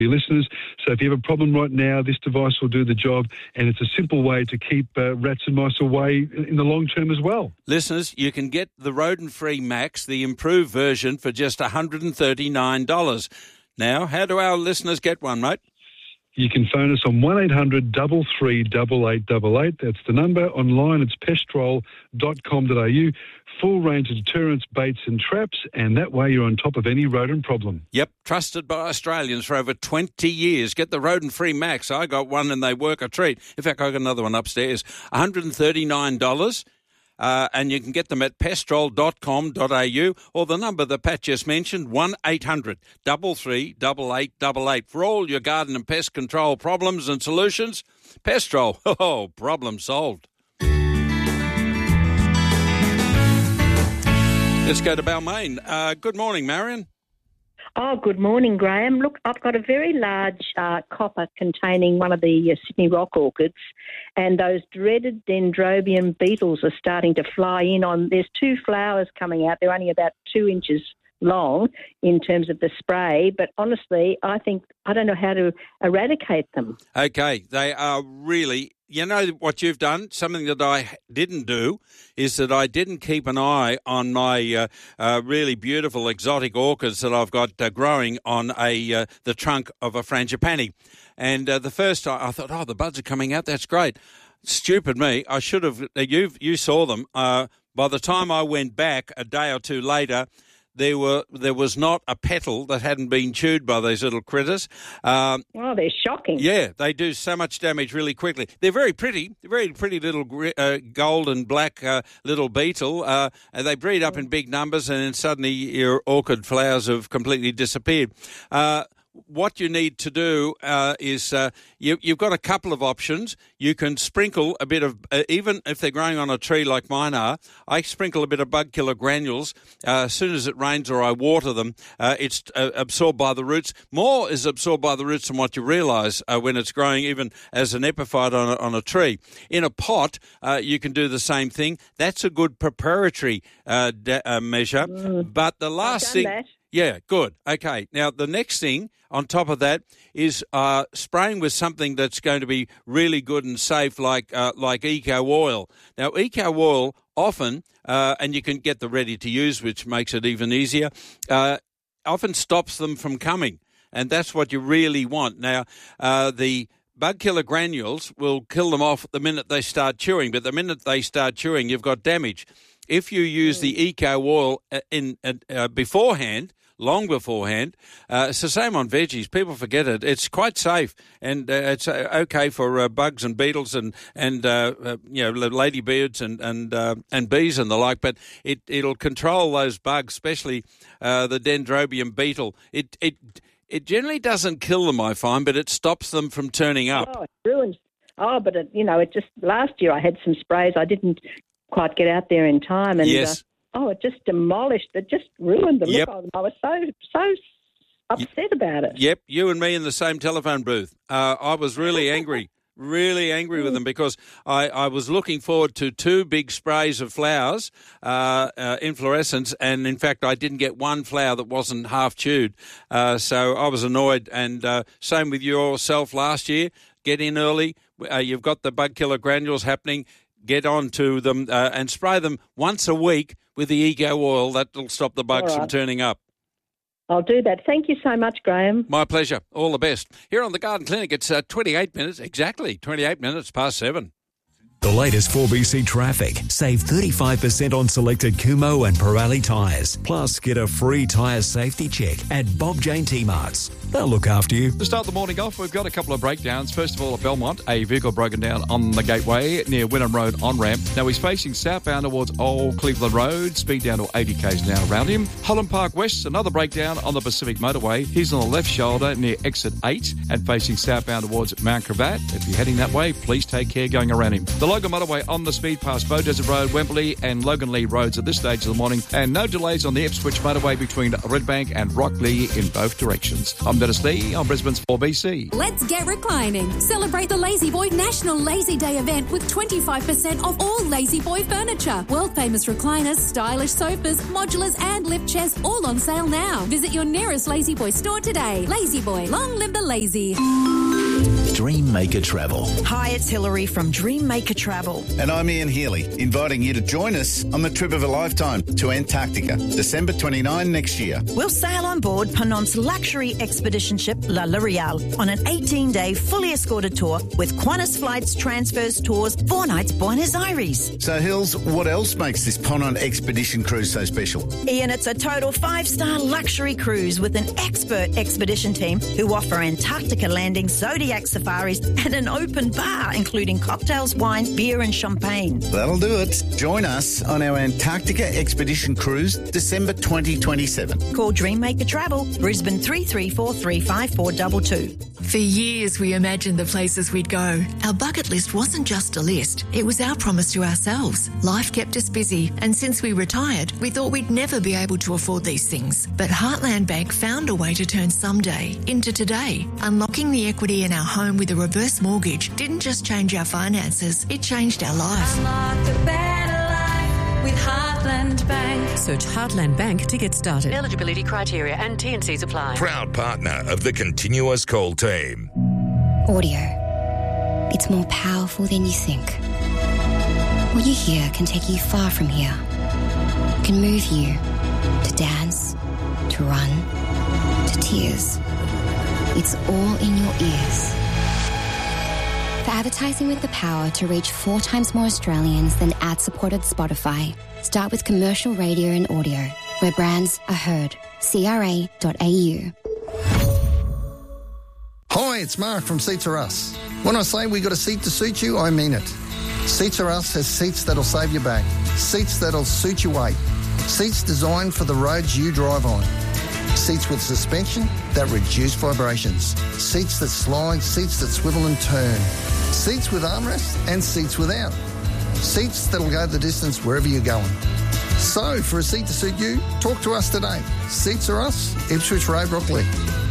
your listeners. So if you have a problem right now, this device will do the job, and it's a simple way to keep rats and mice away in the long term as well. Listeners, you can get the Rodent-Free Max, the improved version, for just $139. Now, how do our listeners get one, mate? You can phone us on 1-800-333-8888. That's the number. Online, it's pestrol.com.au. Full range of deterrents, baits and traps, and that way you're on top of any rodent problem. Yep, trusted by Australians for over 20 years. Get the Rodent-Free Max. I got one and they work a treat. In fact, I got another one upstairs. $139. And you can get them at pestrol.com.au or the number that Pat just mentioned, 1-800-333-8888. For all your garden and pest control problems and solutions, Pestrol. Oh, problem solved. Let's go to Balmain. Good morning, Marion. Oh, good morning, Graham. Look, I've got a very large copper containing one of the Sydney rock orchids, and those dreaded dendrobium beetles are starting to fly in on. There's 2 flowers coming out. They're only about 2 inches long in terms of the spray, but honestly, I don't know how to eradicate them. Okay, they are really... You know what you've done? Something that I didn't do is that I didn't keep an eye on my really beautiful exotic orchids that I've got growing on the trunk of a frangipani. And the first time I thought, the buds are coming out. That's great. Stupid me. I should have. You saw them. By the time I went back a day or two later, there was not a petal that hadn't been chewed by these little critters. They're shocking. Yeah, they do so much damage really quickly. They're very pretty little gold and black little beetle. And they breed up in big numbers, and then suddenly your orchid flowers have completely disappeared. What you need to do is you've got a couple of options. You can sprinkle a bit of, even if they're growing on a tree like mine are, I sprinkle a bit of bug killer granules. As soon as it rains or I water them, it's absorbed by the roots. More is absorbed by the roots than what you realise when it's growing even as an epiphyte on a tree. In a pot, you can do the same thing. That's a good preparatory measure. But the last thing... That. Yeah, good. Okay. Now, the next thing on top of that is spraying with something that's going to be really good and safe, like Eco Oil. Now, Eco Oil often, and you can get the ready-to-use, which makes it even easier, often stops them from coming, and that's what you really want. Now, the bug killer granules will kill them off the minute they start chewing, but the minute they start chewing, you've got damage. If you use the Eco Oil beforehand, long beforehand. It's the same on veggies. People forget it. It's quite safe, and it's okay for bugs and beetles and ladybirds and bees and the like. But it'll control those bugs, especially the dendrobium beetle. It generally doesn't kill them, I find, but it stops them from turning up. Oh, it ruins. Oh, but it just last year I had some sprays. I didn't quite get out there in time, and yes. It just demolished. It just ruined the Yep. look of them. I was so upset about it. Yep, you and me in the same telephone booth. I was really angry. Really angry with them because I was looking forward to 2 big sprays of flowers, inflorescence, and in fact I didn't get one flower that wasn't half chewed. So I was annoyed, and same with yourself last year. Get in early. You've got the bug killer granules happening. Get on to them and spray them once a week with the Eco Oil. That'll stop the bugs from turning up. I'll do that. Thank you so much, Graham. My pleasure. All the best. Here on the Garden Clinic, it's 28 minutes, exactly 28 minutes past 7. The latest 4BC traffic. Save 35% on selected Kumho and Pirelli tyres. Plus, get a free tyre safety check at Bob Jane T-Marts. They'll look after you. To start the morning off, we've got a couple of breakdowns. First of all, at Belmont, a vehicle broken down on the Gateway near Wynnum Road on-ramp. Now, he's facing southbound towards Old Cleveland Road. Speed down to 80 k's an hour around him. Holland Park West, another breakdown on the Pacific Motorway. He's on the left shoulder near exit 8 and facing southbound towards Mount Cravat. If you're heading that way, please take care going around him. The Logan Motorway on the speed past Bow Desert Road, Wembley and Logan Lee roads at this stage of the morning, and no delays on the Ipswich Motorway between Redbank and Rockley in both directions. I'm Dennis Lee on Brisbane's 4BC. Let's get reclining. Celebrate the Lazy Boy National Lazy Day event with 25% off all Lazy Boy furniture. World famous recliners, stylish sofas, modulars and lift chairs all on sale now. Visit your nearest Lazy Boy store today. Lazy Boy, long live the lazy. Dreammaker Travel. Hi, it's Hilary from Dreammaker Travel. And I'm Ian Healy, inviting you to join us on the trip of a lifetime to Antarctica, December 29 next year. We'll sail on board Penant's luxury expedition ship La L'Oreal on an 18-day fully escorted tour with Qantas flights, transfers, tours, 4 nights Buenos Aires. So, Hills, what else makes this Ponant expedition cruise so special? Ian, it's a total 5-star luxury cruise with an expert expedition team who offer Antarctica landings, Zodiac safaris and an open bar including cocktails, wine, beer and champagne. That'll do it. Join us on our Antarctica expedition cruise December 2027. Call Dreammaker Travel, Brisbane 334 35422. For years we imagined the places we'd go. Our bucket list wasn't just a list, it was our promise to ourselves. Life kept us busy, and since we retired, we thought we'd never be able to afford these things. But Heartland Bank found a way to turn someday into today. Unlocking the equity in our home with a reverse mortgage didn't just change our finances, it changed our life. Unlock a better life with Heartland Bank. Search Heartland Bank to get started. Eligibility criteria and T&Cs apply. Proud partner of the Continuous Call team. Audio. It's more powerful than you think. What you hear can take you far from here. Can move you to dance, to run, to tears. It's all in your ears. For advertising with the power to reach 4 times more Australians than ad-supported Spotify, start with commercial radio and audio, where brands are heard. CRA.au. Hi, it's Mark from Seats Are Us. When I say we got a seat to suit you, I mean it. Seats Are Us has seats that'll save your back, seats that'll suit your weight, seats designed for the roads you drive on. Seats with suspension that reduce vibrations. Seats that slide, seats that swivel and turn. Seats with armrests and seats without. Seats that'll go the distance wherever you're going. So, for a seat to suit you, talk to us today. Seats Are Us, Ipswich Road, Rockley.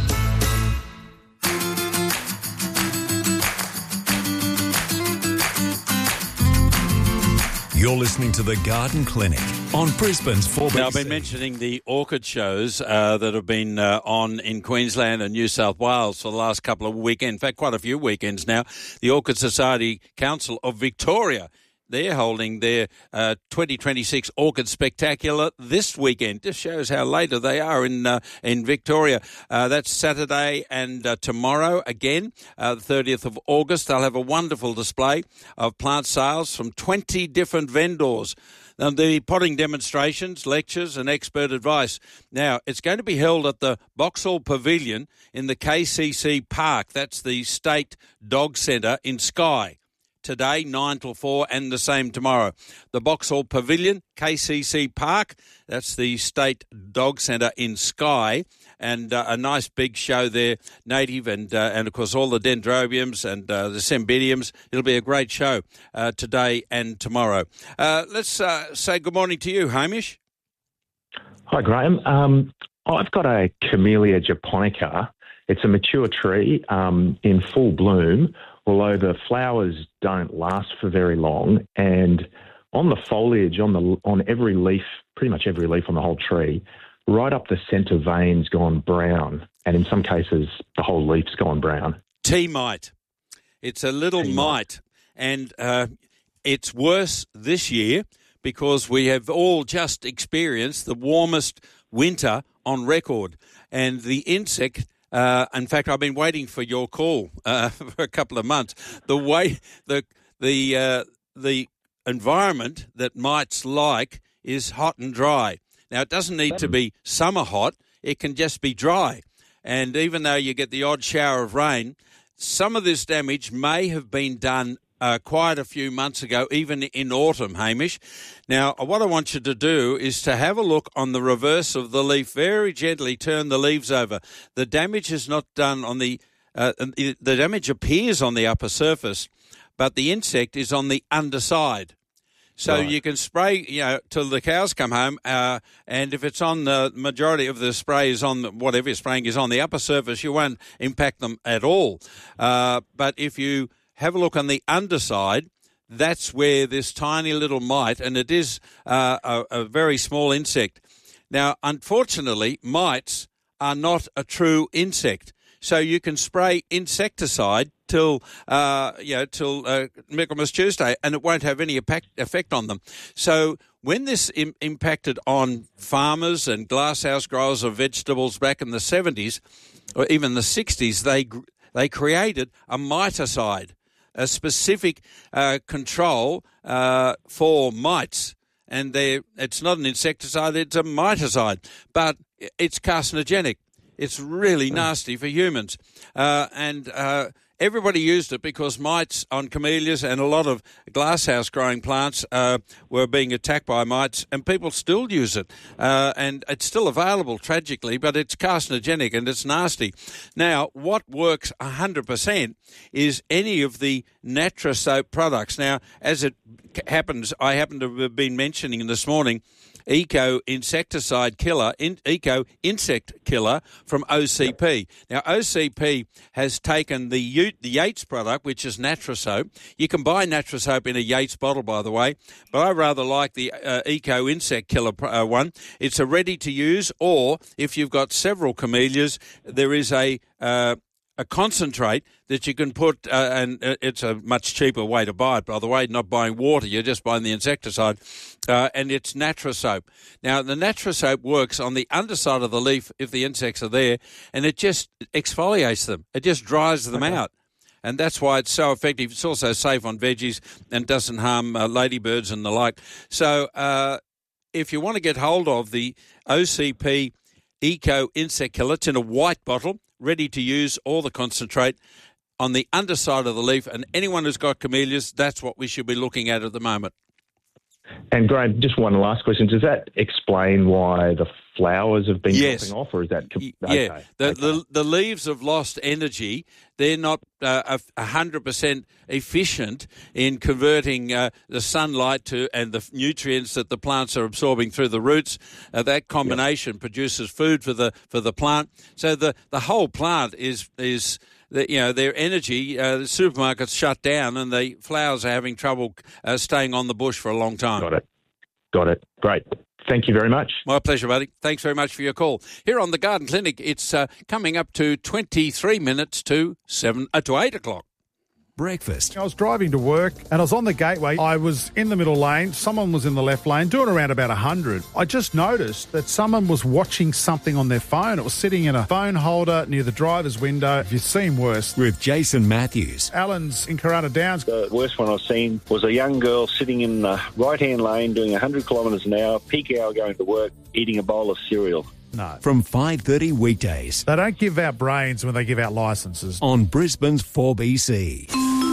You're listening to The Garden Clinic on Brisbane's 4BC. Now, I've been mentioning the orchid shows that have been on in Queensland and New South Wales for the last couple of weekends. In fact, quite a few weekends now. The Orchid Society Council of Victoria, they're holding their 2026 Orchid Spectacular this weekend. Just shows how later they are in Victoria. That's Saturday and tomorrow again, the 30th of August. They'll have a wonderful display of plant sales from 20 different vendors. The potting demonstrations, lectures and expert advice. Now, it's going to be held at the Boxall Pavilion in the KCC Park. That's the State Dog Centre in Skye. Today, 9 till 4, and the same tomorrow. The Boxall Pavilion, KCC Park, that's the State Dog Centre in Skye, and a nice big show there, native, and of course all the dendrobiums and the cymbidiums. It'll be a great show today and tomorrow. Let's say good morning to you, Hamish. Hi, Graham. I've got a Camellia japonica. It's a mature tree in full bloom, although the flowers don't last for very long. And on the foliage, on every leaf, pretty much every leaf on the whole tree, right up the centre vein's gone brown. And in some cases, the whole leaf's gone brown. Tea mite. It's a little mite. And it's worse this year because we have all just experienced the warmest winter on record. And the insect... in fact, I've been waiting for your call for a couple of months. The environment that mites like is hot and dry. Now, it doesn't need to be summer hot. It can just be dry. And even though you get the odd shower of rain, some of this damage may have been done quite a few months ago, even in autumn, Hamish. Now, what I want you to do is to have a look on the reverse of the leaf, very gently turn the leaves over. The damage is not done on the damage appears on the upper surface, but the insect is on the underside. So you can spray, till the cows come home, and if it's on the majority of the spray is on whatever you're spraying is on the upper surface, you won't impact them at all. But if you have a look on the underside, that's where this tiny little mite, and it is a very small insect. Now, unfortunately, mites are not a true insect. So you can spray insecticide till Michaelmas Tuesday, and it won't have any effect on them. So when this impacted on farmers and glasshouse growers of vegetables back in the 70s, or even the 60s, they created a miticide, a specific control for mites. And it's not an insecticide, it's a miticide, but it's carcinogenic. It's really nasty for humans. Everybody used it because mites on camellias and a lot of glasshouse growing plants were being attacked by mites, and people still use it. And it's still available, tragically, but it's carcinogenic and it's nasty. Now, what works 100% is any of the Natrasoap products. Now, as it happens, I happen to have been mentioning this morning Eco Insect Killer from OCP. Now, OCP has taken the Yates product, which is Natrasoap. You can buy Natrasoap in a Yates bottle, by the way, but I rather like the Eco Insect Killer one. It's a ready-to-use, or if you've got several camellias, there is a concentrate that you can put, and it's a much cheaper way to buy it, by the way, not buying water, you're just buying the insecticide, and it's Natrasoap. Now, the Natrasoap works on the underside of the leaf if the insects are there, and it just exfoliates them. It just dries them out. And that's why it's so effective. It's also safe on veggies and doesn't harm ladybirds and the like. So if you want to get hold of the OCP Eco Insect Killer, it's in a white bottle, ready to use, all the concentrate on the underside of the leaf, and anyone who's got camellias, that's what we should be looking at the moment. And Graham, just one last question. Does that explain why the flowers have been dropping off, or is that... Yeah, the leaves have lost energy. They're not 100% efficient in converting the sunlight and the nutrients that the plants are absorbing through the roots. That combination produces food for the plant. So the whole plant is their energy. The supermarkets shut down, and the flowers are having trouble staying on the bush for a long time. Got it. Great. Thank you very much. My pleasure, buddy. Thanks very much for your call. Here on the Garden Clinic, it's coming up to 23 minutes to 8 o'clock. Breakfast. I was driving to work and I was on the gateway. I was in the middle lane. Someone was in the left lane doing around about 100. I just noticed that someone was watching something on their phone. It was sitting in a phone holder near the driver's window. If you've seen worse. With Jason Matthews. Alan's in Corunna Downs. The worst one I've seen was a young girl sitting in the right-hand lane doing 100 kilometres an hour, peak hour going to work, eating a bowl of cereal. No. From 5:30 weekdays. They don't give out brains when they give out licences. On Brisbane's 4BC.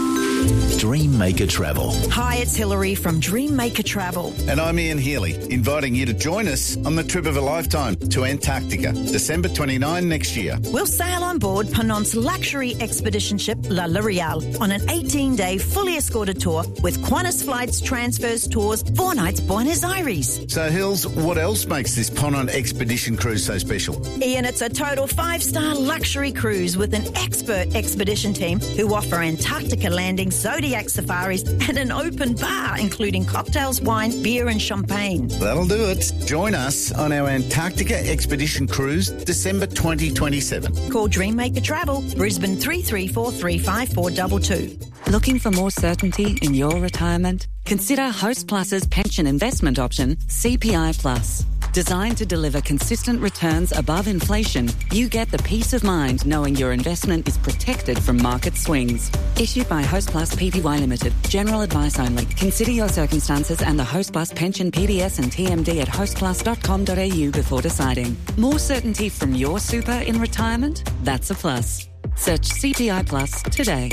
Dreammaker Travel. Hi, it's Hillary from Dreammaker Travel. And I'm Ian Healy, inviting you to join us on the trip of a lifetime to Antarctica, December 29 next year. We'll sail on board Ponant's luxury expedition ship La L'Oreal on an 18-day fully escorted tour with Qantas flights, transfers, tours, 4 nights Buenos Aires. So, Hills, what else makes this Ponant expedition cruise so special? Ian, it's a total 5-star luxury cruise with an expert expedition team who offer Antarctica landings, Zodiac safaris and an open bar including cocktails, wine, beer and champagne. That'll do it. Join us on our Antarctica expedition cruise December 2027. Call Dreammaker Travel, Brisbane 334 35422. Looking for more certainty in your retirement? Consider Host Plus's pension investment option, CPI Plus. Designed to deliver consistent returns above inflation, you get the peace of mind knowing your investment is protected from market swings. Issued by Host Plus Pty Limited. General advice only. Consider your circumstances and the Host Plus pension PDS and TMD at hostplus.com.au before deciding. More certainty from your super in retirement? That's a plus. Search CPI Plus today.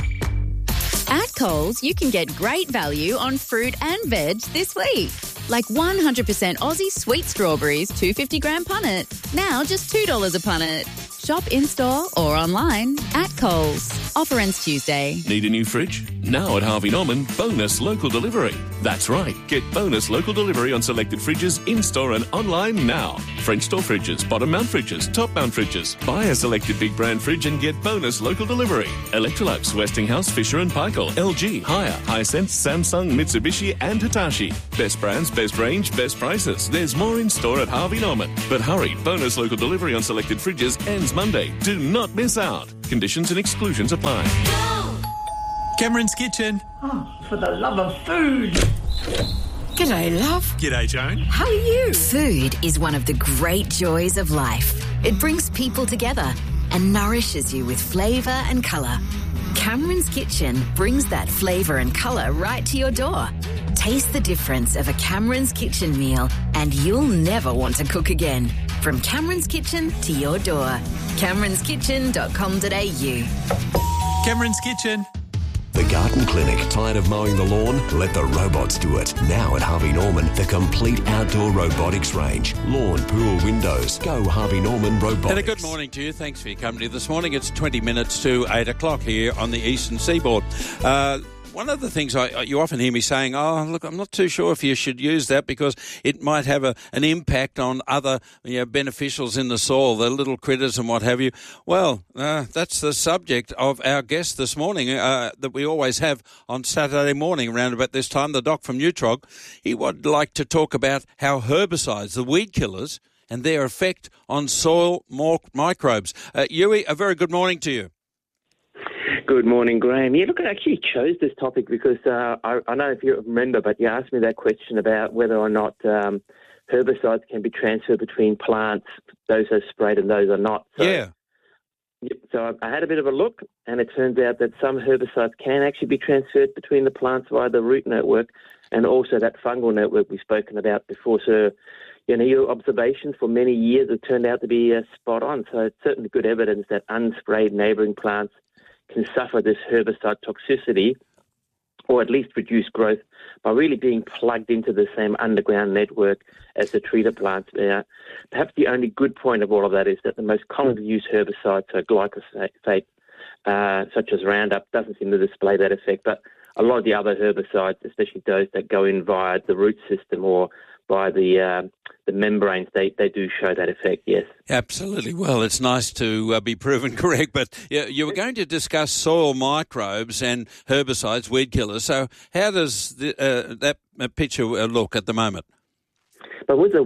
At Coles, you can get great value on fruit and veg this week. Like 100% Aussie sweet strawberries, 250-gram punnet. Now just $2 a punnet. Shop in-store or online at Coles. Offer ends Tuesday. Need a new fridge? Now at Harvey Norman, bonus local delivery. That's right. Get bonus local delivery on selected fridges in-store and online now. French door fridges, bottom mount fridges, top mount fridges. Buy a selected big brand fridge and get bonus local delivery. Electrolux, Westinghouse, Fisher & Paykel, LG, Haier, Hisense, Samsung, Mitsubishi and Hitachi. Best brands, best range, best prices. There's more in store at Harvey Norman. But hurry, bonus local delivery on selected fridges ends Monday. Do not miss out. Conditions and exclusions apply. Cameron's Kitchen. Oh, for the love of food. G'day, love. G'day, Joan. How are you? Food is one of the great joys of life. It brings people together and nourishes you with flavour and colour. Cameron's Kitchen brings that flavour and colour right to your door. Taste the difference of a Cameron's Kitchen meal and you'll never want to cook again. From Cameron's Kitchen to your door. CameronsKitchen.com.au. Cameron's Kitchen. The Garden Clinic. Tired of mowing the lawn? Let the robots do it. Now at Harvey Norman, the complete outdoor robotics range. Lawn, pool, windows. Go Harvey Norman Robotics. And a good morning to you. Thanks for your company this morning. It's 20 minutes to 8 o'clock here on the eastern seaboard. One of the things you often hear me saying, oh, look, I'm not too sure if you should use that because it might have an impact on other beneficials in the soil, the little critters and what have you. Well, that's the subject of our guest this morning that we always have on Saturday morning around about this time, the doc from Nutrog. He would like to talk about how herbicides, the weed killers, and their effect on soil microbes. Yui, a very good morning to you. Good morning, Graham. Yeah, look, I actually chose this topic because I don't know if you remember, but you asked me that question about whether or not herbicides can be transferred between plants, those are sprayed and those are not. So, yeah. So I had a bit of a look, and it turns out that some herbicides can actually be transferred between the plants via the root network and also that fungal network we've spoken about before. So, your observations for many years have turned out to be spot on. So it's certainly good evidence that unsprayed neighbouring plants can suffer this herbicide toxicity or at least reduce growth by really being plugged into the same underground network as the treated plants. Perhaps the only good point of all of that is that the most commonly used herbicide, so glyphosate, such as Roundup, doesn't seem to display that effect, but a lot of the other herbicides, especially those that go in via the root system or by the membranes, they do show that effect, yes. Absolutely. Well, it's nice to be proven correct, but you were going to discuss soil microbes and herbicides, weed killers. So how does that picture look at the moment? But with the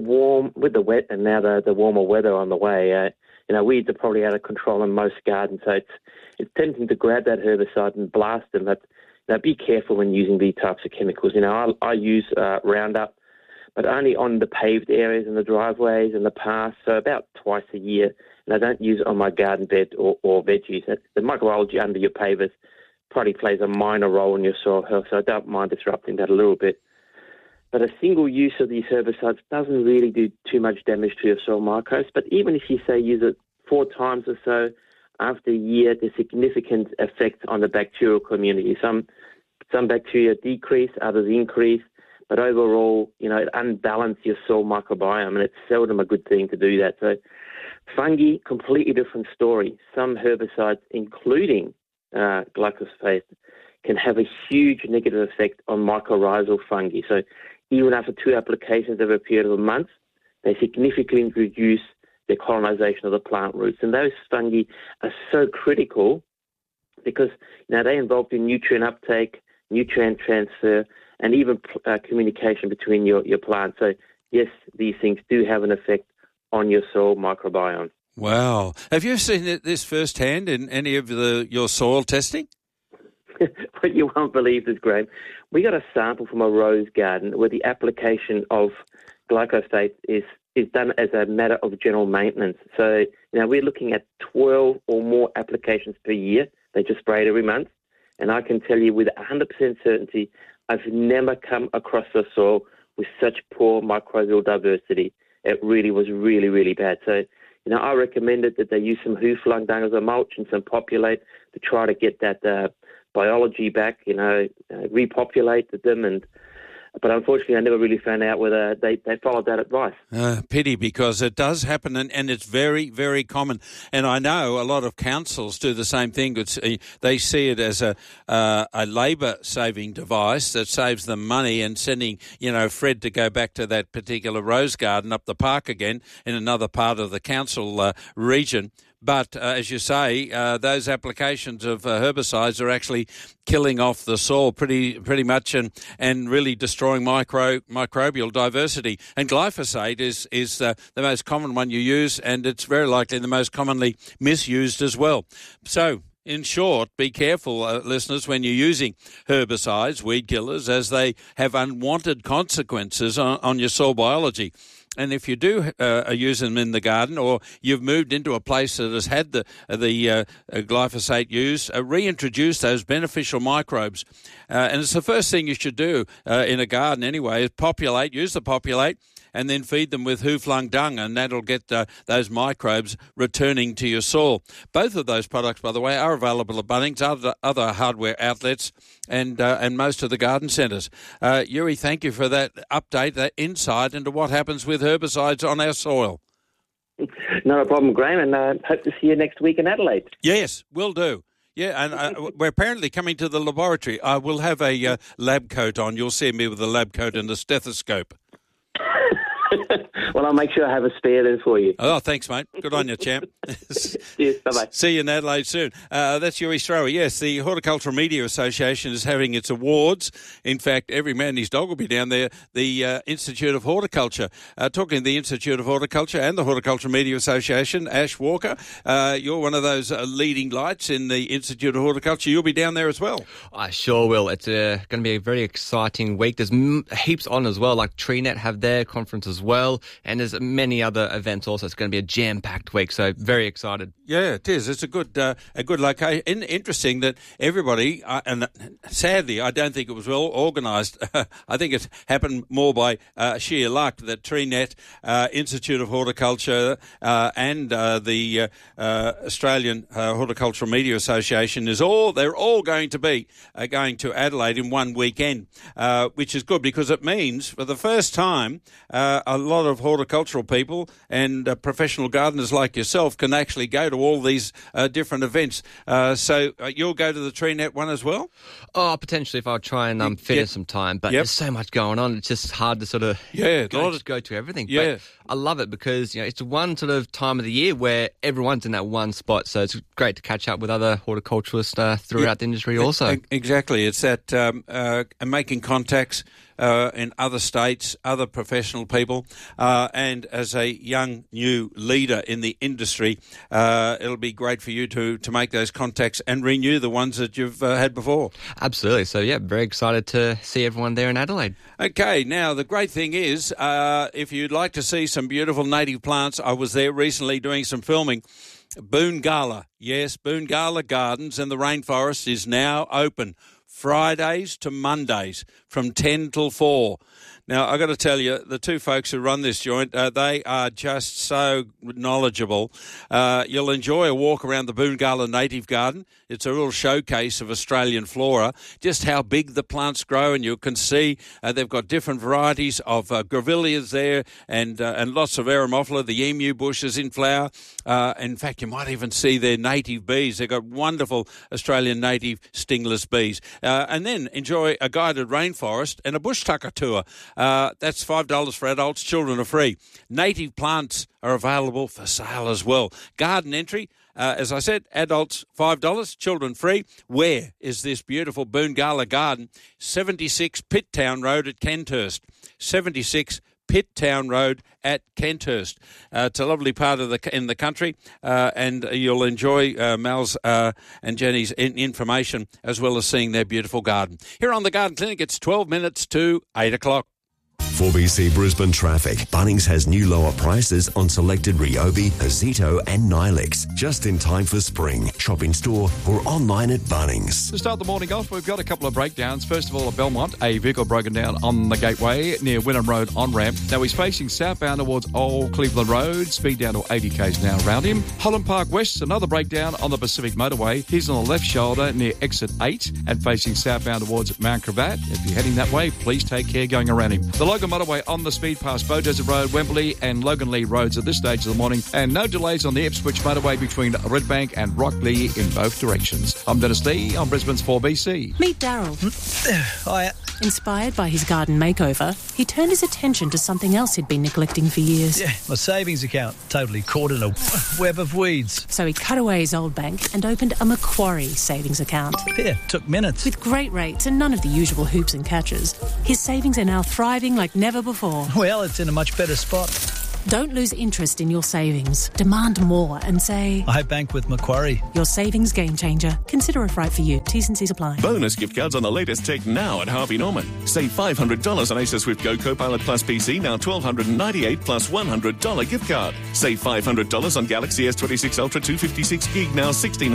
wet and now the warmer weather on the way, weeds are probably out of control in most gardens, so it's tempting to grab that herbicide and blast them. But be careful when using these types of chemicals. I use Roundup, but only on the paved areas and the driveways and the paths, so about twice a year. And I don't use it on my garden bed or veggies. The microbiology under your pavers probably plays a minor role in your soil health, so I don't mind disrupting that a little bit. But a single use of these herbicides doesn't really do too much damage to your soil microbes. But even if you, say, use it 4 times or so after a year, there's significant effect on the bacterial community. Some bacteria decrease, others increase. But overall, it unbalances your soil microbiome, and it's seldom a good thing to do that. So fungi, completely different story. Some herbicides, including glyphosate, can have a huge negative effect on mycorrhizal fungi. So even after 2 applications over a period of a month, they significantly reduce the colonization of the plant roots. And those fungi are so critical because they're involved in nutrient uptake, nutrient transfer, and even communication between your plants. So, yes, these things do have an effect on your soil microbiome. Wow. Have you seen this firsthand in any of your soil testing? But you won't believe this, Graham. We got a sample from a rose garden where the application of glyphosate is done as a matter of general maintenance. So, we're looking at 12 or more applications per year. They just spray it every month. And I can tell you with 100% certainty, I've never come across a soil with such poor microbial diversity. It really was really, really bad. So, I recommended that they use some hoof-lung dung as a mulch and some populate to try to get that biology back, repopulate them and But unfortunately, I never really found out whether they followed that advice. Pity, because it does happen, and it's very, very common. And I know a lot of councils do the same thing. They see it as a labour-saving device that saves them money, and sending, Fred to go back to that particular rose garden up the park again in another part of the council region. But as you say, those applications of herbicides are actually killing off the soil pretty much, and really destroying microbial diversity. And glyphosate is the most common one you use, and it's very likely the most commonly misused as well. So, in short, be careful, listeners, when you're using herbicides, weed killers, as they have unwanted consequences on your soil biology. And if you do use them in the garden, or you've moved into a place that has had the glyphosate used, reintroduce those beneficial microbes. And it's the first thing you should do in a garden anyway, is use the populate, and then feed them with who-flung dung, and that'll get those microbes returning to your soil. Both of those products, by the way, are available at Bunnings, other hardware outlets, and most of the garden centres. Yuri, thank you for that update, that insight into what happens with herbicides on our soil. Not a problem, Graham, and hope to see you next week in Adelaide. Yes, will do. Yeah, and we're apparently coming to the laboratory. I will have a lab coat on. You'll see me with a lab coat and a stethoscope. Well, I'll make sure I have a spare then for you. Oh, thanks, mate. Good on you, champ. Cheers. Bye-bye. See you in Adelaide soon. That's Yuri Strower. Yes, the Horticultural Media Association is having its awards. In fact, every man and his dog will be down there. The Institute of Horticulture. Talking to the Institute of Horticulture and the Horticultural Media Association, Ash Walker, you're one of those leading lights in the Institute of Horticulture. You'll be down there as well. I sure will. It's going to be a very exciting week. There's heaps on as well, like TreeNet have their conference as well, and there's many other events also. It's going to be a jam-packed week, so very excited. Yeah, it is. It's a good location. Interesting that everybody, and sadly, I don't think it was well organised. I think it happened more by sheer luck that TreeNet, Institute of Horticulture, and the Australian Horticultural Media Association they're all going to be going to Adelaide in one weekend, which is good because it means for the first time a lot of horticultural people and professional gardeners like yourself can actually go to all these different events. So you'll go to the TreeNet one as well? Oh, potentially if I'll try and fit in some time. But there's so much going on. It's just hard to sort of go to everything. Yeah. But I love it because it's one sort of time of the year where everyone's in that one spot. So it's great to catch up with other horticulturists throughout the industry also. Exactly. It's that making contacts in other states, other professional people, and as a young new leader in the industry, it'll be great for you to make those contacts and renew the ones that you've had before. Absolutely. So, very excited to see everyone there in Adelaide. Okay, now the great thing is, if you'd like to see some beautiful native plants, I was there recently doing some filming. Boongala, yes, Boongala Gardens in the Rainforest is now open Fridays to Mondays from 10 till 4. Now, I've got to tell you, the two folks who run this joint, they are just so knowledgeable. You'll enjoy a walk around the Boongala Native Garden. It's a real showcase of Australian flora, just how big the plants grow, and you can see they've got different varieties of grevilleas there and lots of Eremophila, the emu bushes in flower. In fact, you might even see their native bees. They've got wonderful Australian native stingless bees. And then enjoy a guided rainforest and a bush tucker tour. That's $5 for adults. Children are free. Native plants are available for sale as well. Garden entry, as I said, adults $5, children free. Where is this beautiful Boongala Garden? 76 Pitttown Road at Kenthurst. 76 Pitttown Road at Kenthurst. It's a lovely part of in the country, and you'll enjoy Mal's and Jenny's information as well as seeing their beautiful garden. Here on the Garden Clinic, it's 12 minutes to 8 o'clock. 4BC Brisbane traffic. Bunnings has new lower prices on selected Ryobi, Azito and Nilix. Just in time for spring. Shop in store or online at Bunnings. To start the morning off, we've got a couple of breakdowns. First of all, at Belmont, a vehicle broken down on the Gateway near Wynnum Road on-ramp. Now he's facing southbound towards Old Cleveland Road. Speed down to 80 k's an hour around him. Holland Park West, another breakdown on the Pacific Motorway. He's on the left shoulder near exit 8 and facing southbound towards Mount Cravat. If you're heading that way, please take care going around him. The Logan Motorway on the speed past Bow Desert Road, Wembley and Logan Lee Roads at this stage of the morning, and no delays on the Ipswich Motorway between Redbank and Rockley in both directions. I'm Dennis Lee on Brisbane's 4BC. Meet Daryl. Hiya. Inspired by his garden makeover, he turned his attention to something else he'd been neglecting for years. Yeah, my savings account, totally caught in a web of weeds. So he cut away his old bank and opened a Macquarie savings account. Yeah, took minutes. With great rates and none of the usual hoops and catches, his savings are now thriving like never before. Well, it's in a much better spot. Don't lose interest in your savings. Demand more and say, I bank with Macquarie. Your savings game changer. Consider if right for you. T's and C's apply. Bonus gift cards on the latest tech now at Harvey Norman. Save $500 on Acer Swift Go Copilot Plus PC, now $1,298 plus $100 gift card. Save $500 on Galaxy S26 Ultra 256 gig, now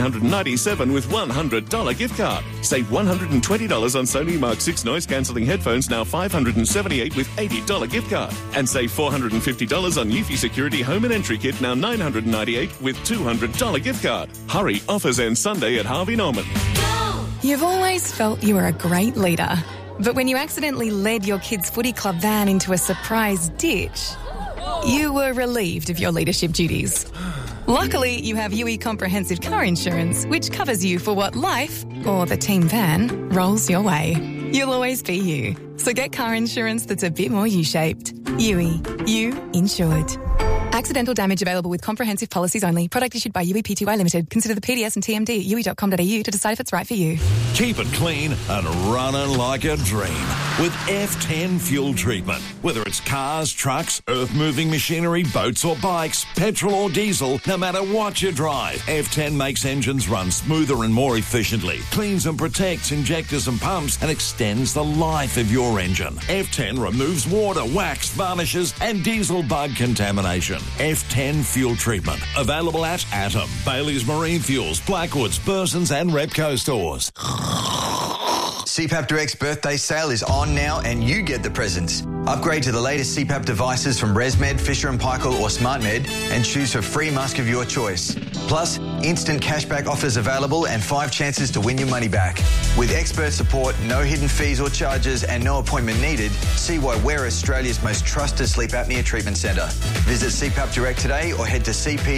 $1,697 with $100 gift card. Save $120 on Sony Mark 6 noise cancelling headphones, now $578 with $80 gift card. And save $450 on Eufy Security Home and Entry Kit, now $998 with $200 gift card. Hurry, offers end Sunday at Harvey Norman. You've always felt you were a great leader, but when you accidentally led your kids' footy club van into a surprise ditch, you were relieved of your leadership duties. Luckily, you have UE Comprehensive Car Insurance, which covers you for what life, or the team van, rolls your way. You'll always be you. So get car insurance that's a bit more U-shaped. UE. You insured. Accidental damage available with comprehensive policies only. Product issued by UE Pty Limited. Consider the PDS and TMD at UE.com.au to decide if it's right for you. Keep it clean and running like a dream with F10 fuel treatment. Whether it's cars, trucks, earth-moving machinery, boats or bikes, petrol or diesel, no matter what you drive, F10 makes engines run smoother and more efficiently, cleans and protects injectors and pumps, and extends the life of your engine. F10 removes water, wax, varnishes and diesel bug contamination. F10 fuel treatment. Available at Atom, Bailey's Marine Fuels, Blackwoods, Burson's and Repco stores. CPAP Direct's birthday sale is on now and you get the presents. Upgrade to the latest CPAP devices from ResMed, Fisher & Paykel or SmartMed and choose for free mask of your choice. Plus, instant cashback offers available and 5 chances to win your money back. With expert support, no hidden fees or charges and no appointment needed, see why we're Australia's most trusted sleep apnea treatment centre. Visit CPAP Direct today or head to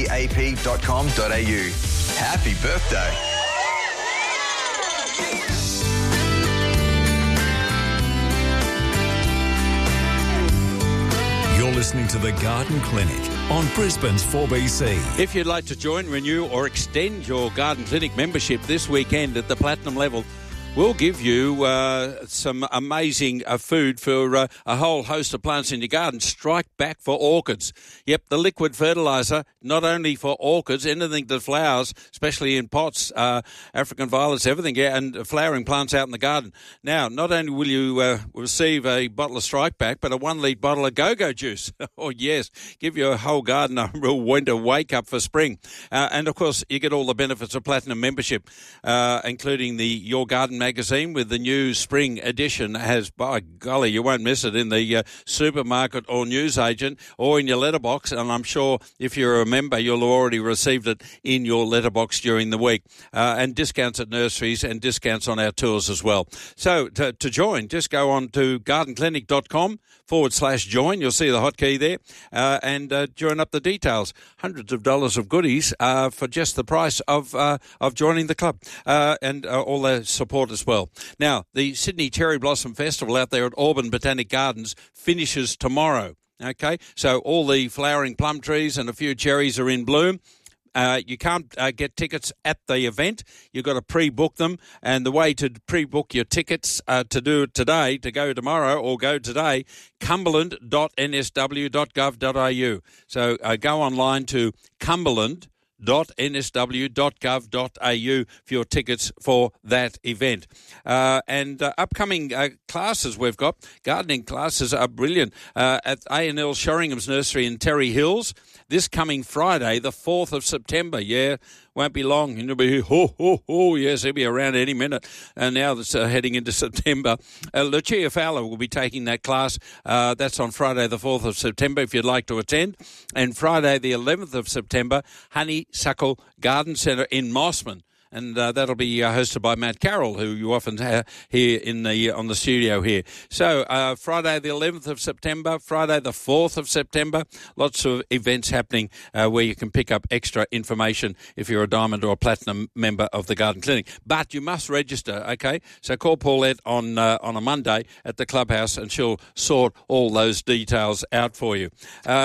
cpap.com.au. Happy birthday. You're listening to The Garden Clinic on Brisbane's 4BC. If you'd like to join, renew or extend your Garden Clinic membership this weekend at the Platinum level, we'll give you some amazing food for a whole host of plants in your garden. Strike back for orchids. Yep, the liquid fertiliser, not only for orchids, anything that flowers, especially in pots, African violets, everything, yeah, and flowering plants out in the garden. Now, not only will you receive a bottle of Strike Back, but a 1 litre bottle of Go-Go juice. Oh, yes, give your whole garden a real winter wake-up for spring. And, of course, you get all the benefits of Platinum membership, including the Your Garden magazine with the new spring edition. Has, by golly, you won't miss it in the supermarket or newsagent or in your letterbox, and I'm sure if you're a member you'll already received it in your letterbox during the week, and discounts at nurseries and discounts on our tours as well. So to join, just go on to gardenclinic.com/join. You'll see the hotkey there, and join up the details. Hundreds of dollars of goodies for just the price of joining the club, and all the support as well. Now, the Sydney Cherry Blossom Festival out there at Auburn Botanic Gardens finishes tomorrow. Okay, so all the flowering plum trees and a few cherries are in bloom. You can't get tickets at the event. You've got to pre-book them. And the way to pre-book your tickets to do it today, to go tomorrow or go today, cumberland.nsw.gov.au. So go online to Cumberland garden.nsw.gov.au for your tickets for that event. And upcoming classes we've got, gardening classes are brilliant at A&L Shorringham's Nursery in Terry Hills this coming Friday, the 4th of September. Yeah, won't be long. And it'll be, yes, he'll be around any minute. And now that's heading into September. Lucia Fowler will be taking that class. That's on Friday, the 4th of September, if you'd like to attend. And Friday, the 11th of September, Honeysuckle Garden Centre in Mossman. And that'll be hosted by Matt Carroll, who you often hear on the studio here. So Friday the 11th of September, Friday the 4th of September, lots of events happening where you can pick up extra information if you're a Diamond or a Platinum member of the Garden Clinic. But you must register, okay? So call Paulette on a Monday at the clubhouse and she'll sort all those details out for you.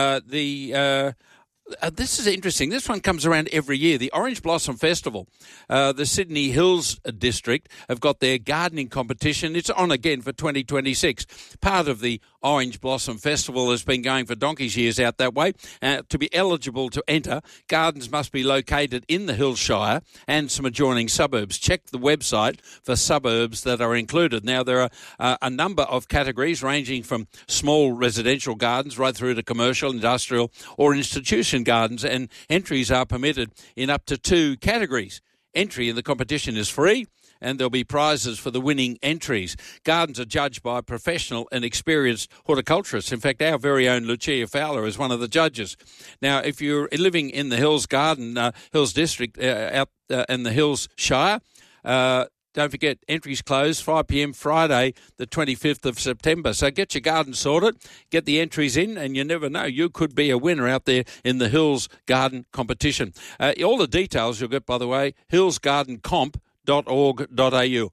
This is interesting. This one comes around every year. The Orange Blossom Festival. The Sydney Hills District have got their gardening competition. It's on again for 2026. Part of the Orange Blossom Festival has been going for donkey's years out that way. To be eligible to enter, gardens must be located in the Hills Shire and some adjoining suburbs. Check the website for suburbs that are included. Now, there are a number of categories ranging from small residential gardens right through to commercial, industrial or institutional gardens, and entries are permitted in up to 2 categories. Entry in the competition is free, and there'll be prizes for the winning entries. Gardens are judged by professional and experienced horticulturists. In fact, our very own Lucia Fowler is one of the judges. Now, if you're living in the Hills Hills District out in the Hills Shire, don't forget, entries close 5 p.m. Friday, the 25th of September. So get your garden sorted, get the entries in, and you never know, you could be a winner out there in the Hills Garden competition. All the details you'll get, by the way, hillsgardencomp.org.au.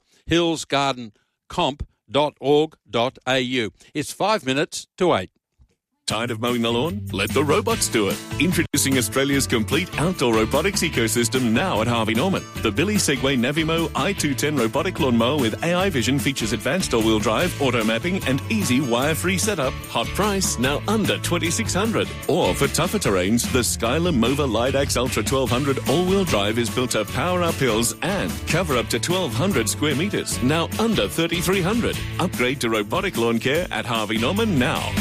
hillsgardencomp.org.au. It's 5 minutes to 8. Tired of mowing the lawn? Let the robots do it. Introducing Australia's complete outdoor robotics ecosystem now at Harvey Norman. The Billy Segway Navimo i210 robotic lawnmower with AI vision features advanced all-wheel drive, auto mapping and easy wire-free setup. Hot price, now under $2,600. Or for tougher terrains, the Skyler Mova Lidax Ultra 1200 all-wheel drive is built to power up hills and cover up to 1,200 square metres. Now under $3,300. Upgrade to robotic lawn care at Harvey Norman now.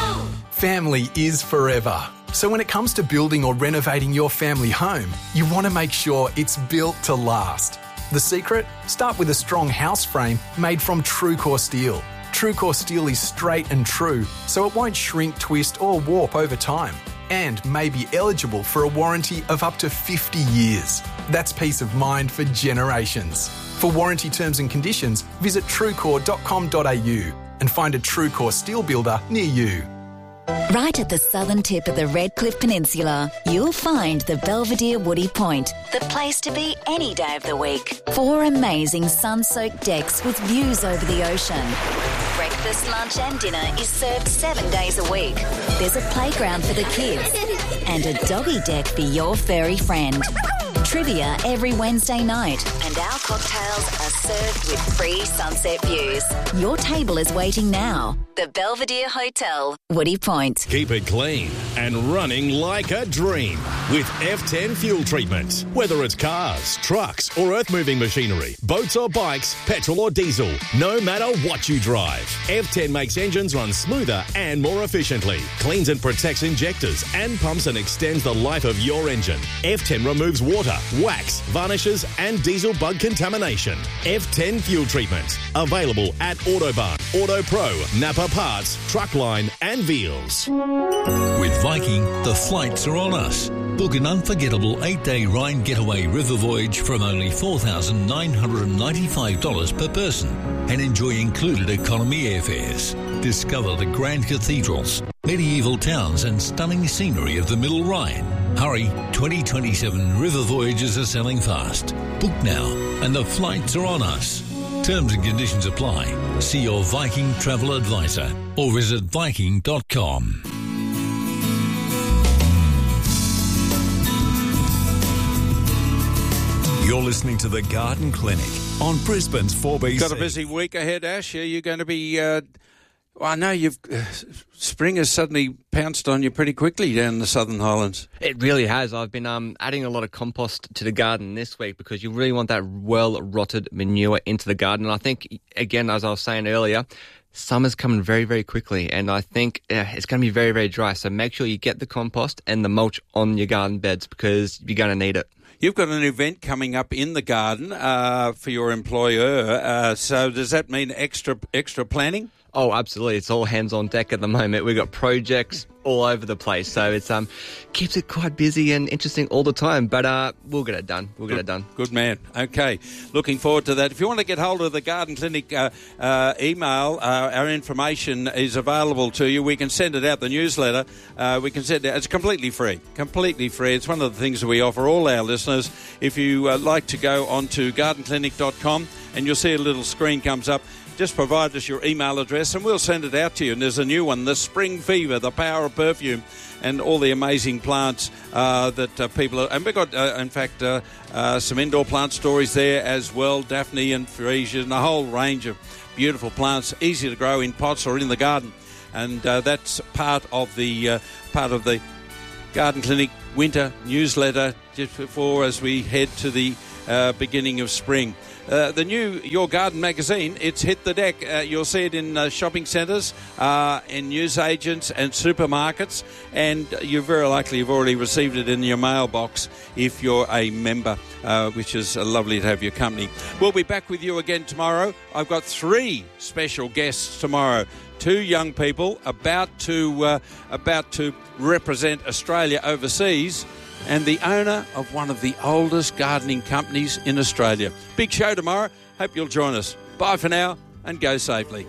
Family is forever. So when it comes to building or renovating your family home, you want to make sure it's built to last. The secret? Start with a strong house frame made from TrueCore steel. TrueCore steel is straight and true, so it won't shrink, twist or warp over time, and may be eligible for a warranty of up to 50 years. That's peace of mind for generations. For warranty terms and conditions, visit truecore.com.au and find a TrueCore steel builder near you. Right at the southern tip of the Redcliffe Peninsula, you'll find the Belvedere Woody Point, the place to be any day of the week. 4 amazing sun-soaked decks with views over the ocean. Breakfast, lunch and dinner is served 7 days a week. There's a playground for the kids and a doggy deck for your furry friend. Trivia every Wednesday night, and our cocktails are served with free sunset views. Your table is waiting now. The Belvedere Hotel, Woody Point. Keep it clean and running like a dream with F10 fuel treatment. Whether it's cars, trucks or earth-moving machinery, boats or bikes, petrol or diesel, no matter what you drive, F10 makes engines run smoother and more efficiently, cleans and protects injectors and pumps and extends the life of your engine. F10 removes water, wax, varnishes and diesel bug contamination. F10 fuel treatment. Available at Autobarn, Auto Pro, Napa Parts, Truckline and Veals. With Viking, the flights are on us. Book an unforgettable 8-day Rhine getaway river voyage from only $4,995 per person and enjoy included economy airfares. Discover the grand cathedrals, medieval towns and stunning scenery of the Middle Rhine. Hurry, 2027 river voyages are selling fast. Book now and the flights are on us. Terms and conditions apply. See your Viking travel advisor or visit Viking.com. You're listening to The Garden Clinic on Brisbane's 4BC. Got a busy week ahead, Ash. Are you going to be Well, I know spring has suddenly pounced on you pretty quickly down in the Southern Highlands. It really has. I've been adding a lot of compost to the garden this week because you really want that well-rotted manure into the garden. And I think, again, as I was saying earlier, summer's coming very, very quickly, and I think it's going to be very, very dry. So make sure you get the compost and the mulch on your garden beds because you're going to need it. You've got an event coming up in the garden for your employer. So does that mean extra planning? Oh, absolutely. It's all hands on deck at the moment. We've got projects all over the place. So it's keeps it quite busy and interesting all the time. But we'll get it done. We'll get it done. Good man. Okay. Looking forward to that. If you want to get hold of the Garden Clinic email, our information is available to you. We can send it out, the newsletter. We can send it out. It's completely free. Completely free. It's one of the things that we offer all our listeners. If you like to go onto gardenclinic.com and you'll see a little screen comes up, just provide us your email address and we'll send it out to you. And there's a new one, The Spring Fever, The Power of Perfume, and all the amazing plants that people are... And we've got, in fact, some indoor plant stories there as well, Daphne and freesia and a whole range of beautiful plants, easy to grow in pots or in the garden. And that's part of the Garden Clinic winter newsletter just before as we head to the beginning of spring. The new Your Garden magazine, it's hit the deck. You'll see it in shopping centres, in newsagents and supermarkets, and you very likely have already received it in your mailbox if you're a member, which is lovely to have your company. We'll be back with you again tomorrow. I've got 3 special guests tomorrow. 2 young people about to represent Australia overseas, and the owner of one of the oldest gardening companies in Australia. Big show tomorrow. Hope you'll join us. Bye for now and go safely.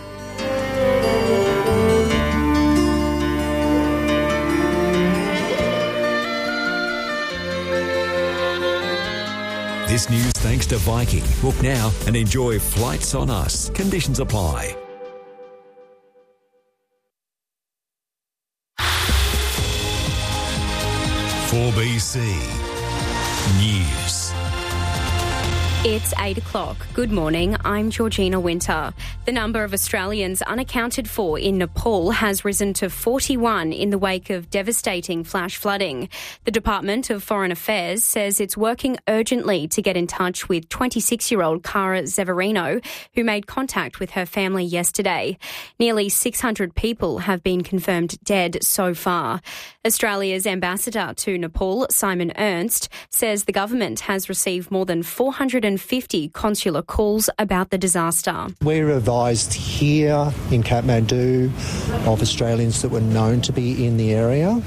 This news thanks to Viking. Book now and enjoy Flights on Us. Conditions apply. .4BC News. It's 8 o'clock. Good morning. I'm Georgina Winter. The number of Australians unaccounted for in Nepal has risen to 41 in the wake of devastating flash flooding. The Department of Foreign Affairs says it's working urgently to get in touch with 26-year-old Cara Zeverino, who made contact with her family yesterday. Nearly 600 people have been confirmed dead so far. Australia's ambassador to Nepal, Simon Ernst, says the government has received more than 450 consular calls about the disaster. We're advised here in Kathmandu of Australians that were known to be in the area,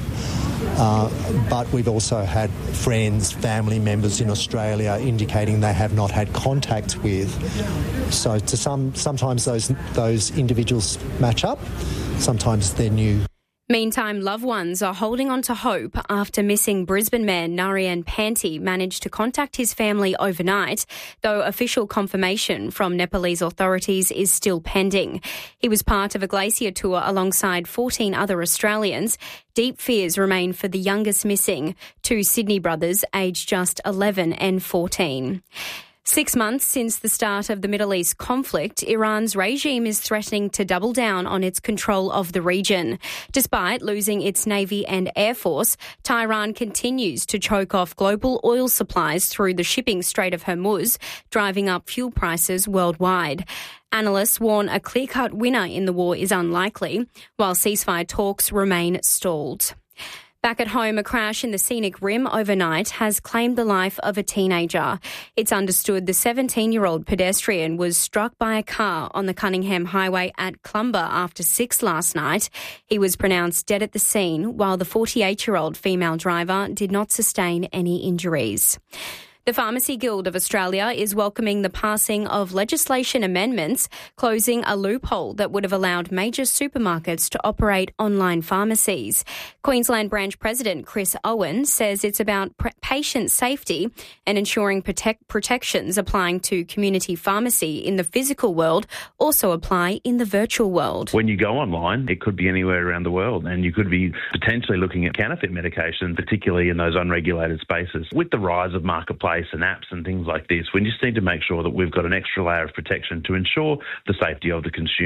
but we've also had friends, family members in Australia indicating they have not had contact with. So sometimes those individuals match up, sometimes they're new. Meantime, loved ones are holding on to hope after missing Brisbane man Narayan Panti managed to contact his family overnight, though official confirmation from Nepalese authorities is still pending. He was part of a glacier tour alongside 14 other Australians. Deep fears remain for the youngest missing, 2 Sydney brothers aged just 11 and 14. 6 months since the start of the Middle East conflict, Iran's regime is threatening to double down on its control of the region. Despite losing its navy and air force, Tehran continues to choke off global oil supplies through the shipping Strait of Hormuz, driving up fuel prices worldwide. Analysts warn a clear-cut winner in the war is unlikely, while ceasefire talks remain stalled. Back at home, a crash in the scenic Rim overnight has claimed the life of a teenager. It's understood the 17-year-old pedestrian was struck by a car on the Cunningham Highway at Clumber after 6 last night. He was pronounced dead at the scene, while the 48-year-old female driver did not sustain any injuries. The Pharmacy Guild of Australia is welcoming the passing of legislation amendments closing a loophole that would have allowed major supermarkets to operate online pharmacies. Queensland Branch President Chris Owen says it's about patient safety and ensuring protections applying to community pharmacy in the physical world also apply in the virtual world. When you go online, it could be anywhere around the world, and you could be potentially looking at counterfeit medication, particularly in those unregulated spaces. With the rise of marketplace and apps and things like this, we just need to make sure that we've got an extra layer of protection to ensure the safety of the consumer.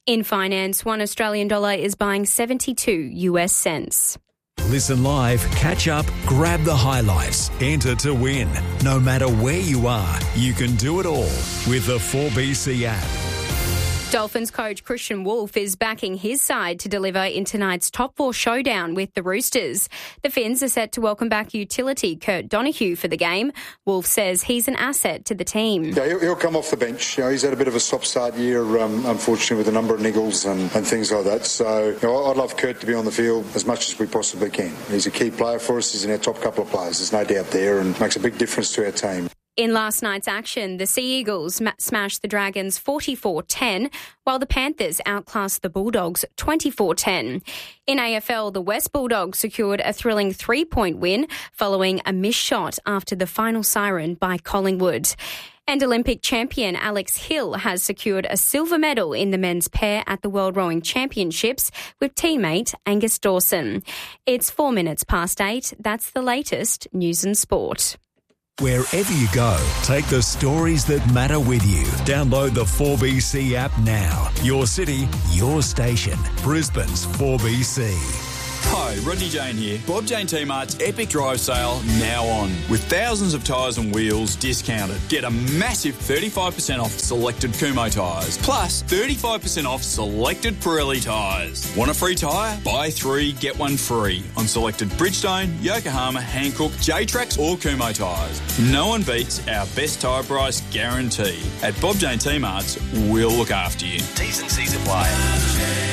In finance, $1 Australian is buying 72 US cents. Listen live, catch up, grab the highlights, enter to win. No matter where you are, you can do it all with the 4BC app. Dolphins coach Christian Wolf is backing his side to deliver in tonight's top four showdown with the Roosters. The Finns are set to welcome back utility Kurt Donahue for the game. Wolf says he's an asset to the team. Yeah, he'll come off the bench. He's had a bit of a stop-start year, unfortunately, with a number of niggles and things like that. So I'd love Kurt to be on the field as much as we possibly can. He's a key player for us. He's in our top couple of players. There's no doubt there, and makes a big difference to our team. In last night's action, the Sea Eagles smashed the Dragons 44-10, while the Panthers outclassed the Bulldogs 24-10. In AFL, the West Bulldogs secured a thrilling 3-point win following a missed shot after the final siren by Collingwood. And Olympic champion Alex Hill has secured a silver medal in the men's pair at the World Rowing Championships with teammate Angus Dawson. It's 4 minutes past 8. That's the latest news and sport. Wherever you go, take the stories that matter with you. Download the 4BC app now. Your city, your station. Brisbane's 4BC. Hi, Rodney Jane here. Bob Jane T-Mart's Epic Drive Sale now on. With thousands of tyres and wheels discounted. Get a massive 35% off selected Kumho tyres. Plus 35% off selected Pirelli tyres. Want a free tyre? Buy 3, get 1 free. On selected Bridgestone, Yokohama, Hankook, J-Trax or Kumho tyres. No one beats our best tyre price guarantee. At Bob Jane T-Mart's, we'll look after you. T's and C's apply.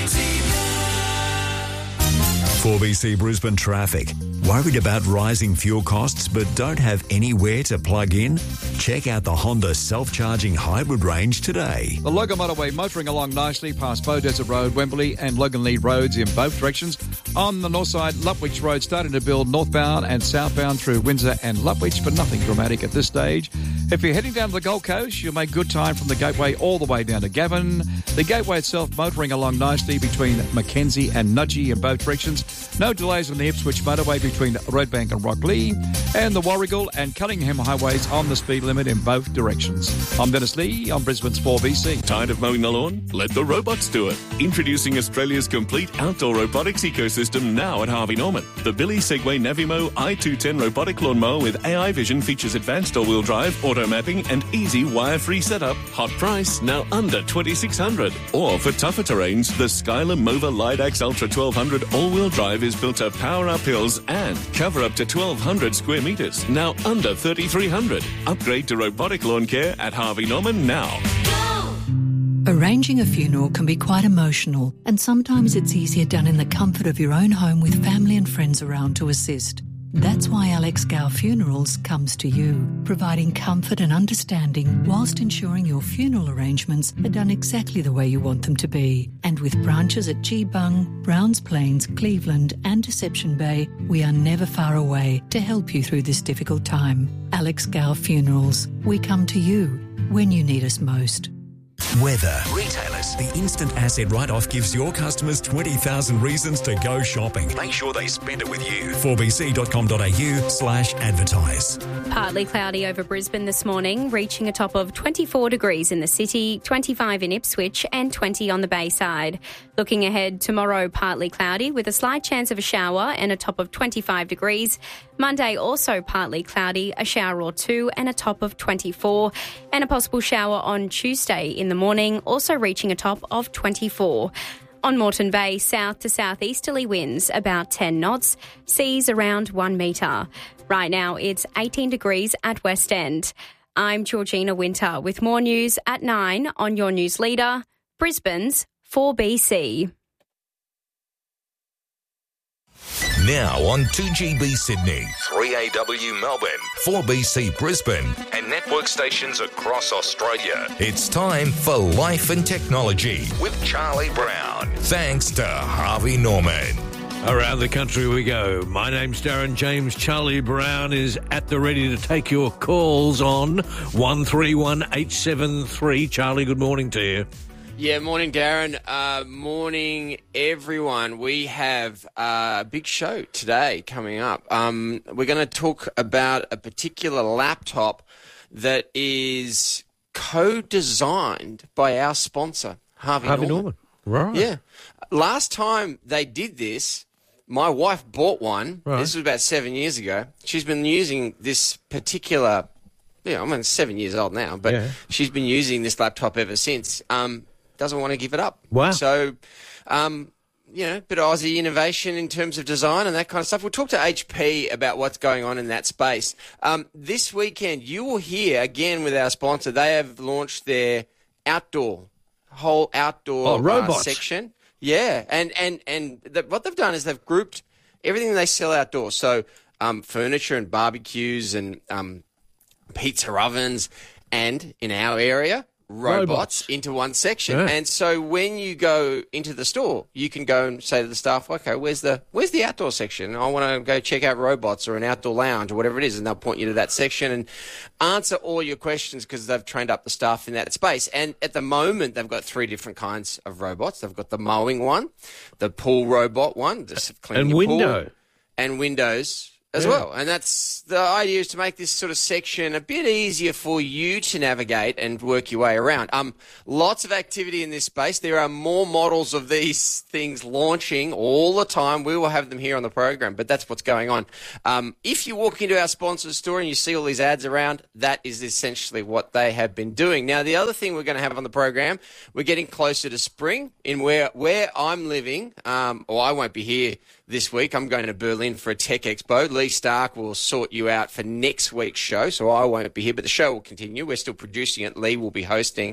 4BC Brisbane traffic. Worried about rising fuel costs but don't have anywhere to plug in? Check out the Honda self-charging hybrid range today. The Logan Motorway motoring along nicely past Bow Desert Road, Wembley and Logan Lead roads in both directions. On the north side, Lutwich Road starting to build northbound and southbound through Windsor and Lutwich, but nothing dramatic at this stage. If you're heading down to the Gold Coast, you'll make good time from the Gateway all the way down to Gavin. The Gateway itself motoring along nicely between Mackenzie and Nudgee in both directions. No delays on the Ipswich Motorway between Redbank and Rocklea, and the Warrigal and Cunningham highways on the speed limit in both directions. I'm Dennis Lee on Brisbane's 4BC. Tired of mowing the lawn? Let the robots do it. Introducing Australia's complete outdoor robotics ecosystem now at Harvey Norman. The Billy Segway Navimo i210 robotic lawnmower with AI vision features advanced all-wheel drive, auto mapping and easy wire-free setup. Hot price, now under $2,600. Or for tougher terrains, the Skyler Mova Lidax Ultra 1200 all-wheel drive is built to power up hills and cover up to 1,200 square metres, now under $3,300. Upgrade to robotic lawn care at Harvey Norman now. Arranging a funeral can be quite emotional, and sometimes it's easier done in the comfort of your own home with family and friends around to assist. That's why Alex Gow Funerals comes to you, providing comfort and understanding whilst ensuring your funeral arrangements are done exactly the way you want them to be. And with branches at Geebung, Browns Plains, Cleveland and Deception Bay, we are never far away to help you through this difficult time. Alex Gow Funerals, we come to you when you need us most. Weather. Retailers. The instant asset write-off gives your customers 20,000 reasons to go shopping. Make sure they spend it with you. 4bc.com.au/advertise. Partly cloudy over Brisbane this morning, reaching a top of 24 degrees in the city, 25 in Ipswich and 20 on the Bayside. Looking ahead, tomorrow partly cloudy with a slight chance of a shower and a top of 25 degrees. Monday also partly cloudy, a shower or two and a top of 24. And a possible shower on Tuesday in the morning, also reaching a top of 24. On Moreton Bay, south to southeasterly winds about 10 knots, seas around 1 metre. Right now it's 18 degrees at West End. I'm Georgina Winter with more news at 9 on your news leader, Brisbane's 4BC. Now on 2GB Sydney, 3AW Melbourne, 4BC Brisbane and network stations across Australia. It's time for Life and Technology with Charlie Brown. Thanks to Harvey Norman. Around the country we go. My name's Darren James. Charlie Brown is at the ready to take your calls on 131873. Charlie, good morning to you. Yeah, morning, Darren. Morning, everyone. We have a big show today coming up. We're going to talk about a particular laptop that is co-designed by our sponsor, Harvey Norman. Right. Yeah. Last time they did this, my wife bought one. Right. This was about 7 years ago. She's been using this particular, 7 years old now, but she's been using this laptop ever since. Doesn't want to give it up. Wow. So, bit of Aussie innovation in terms of design and that kind of stuff. We'll talk to HP about what's going on in that space. This weekend, you will hear, again with our sponsor, they have launched their whole outdoor robots. section. Yeah, and what they've done is they've grouped everything they sell outdoors. So furniture and barbecues and pizza ovens and, in our area, robots into one section. Yeah. And so when you go into the store, you can go and say to the staff, okay, where's the outdoor section? I want to go check out robots or an outdoor lounge or whatever it is, and they'll point you to that section and answer all your questions because they've trained up the staff in that space. And at the moment, they've got 3 different kinds of robots. They've got the mowing one, the pool robot one, just cleaning your pool, and windows as well. And that's the idea, is to make this sort of section a bit easier for you to navigate and work your way around. Lots of activity in this space. There are more models of these things launching all the time. We will have them here on the program, but that's what's going on. If you walk into our sponsor's store and you see all these ads around, that is essentially what they have been doing. Now, the other thing we're going to have on the program, we're getting closer to spring in where I'm living, or I won't be here this week. I'm going to Berlin for a Tech Expo. Lee Stark will sort you out for next week's show, so I won't be here, but the show will continue. We're still producing it. Lee will be hosting.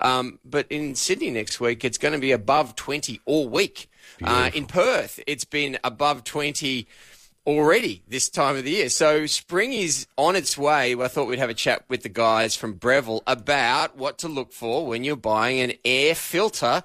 But in Sydney next week, it's going to be above 20 all week. In Perth, it's been above 20 already this time of the year. So spring is on its way. I thought we'd have a chat with the guys from Breville about what to look for when you're buying an air filter